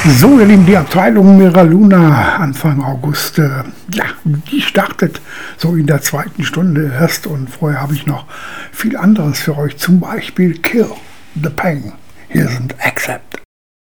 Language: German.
So, ihr Lieben, die Abteilung Miraluna Anfang August, die startet so in der zweiten Stunde erst und vorher habe ich noch viel anderes für euch, zum Beispiel Kill the Pain. Hier sind Accept.